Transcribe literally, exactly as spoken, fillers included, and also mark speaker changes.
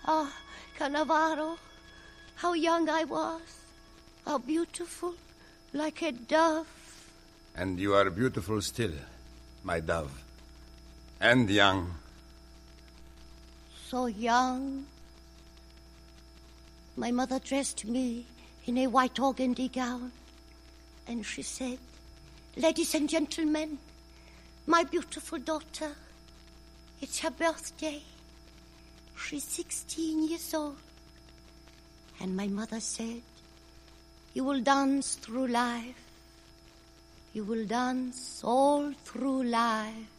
Speaker 1: Ah, Cannavaro, how young I was. How beautiful, like a dove.
Speaker 2: And you are beautiful still, my dove. And young.
Speaker 1: So young. My mother dressed me in a white organdy gown. And she said, "Ladies and gentlemen, my beautiful daughter, it's her birthday. She's sixteen years old." And my mother said, "You will dance through life. You will dance all through life."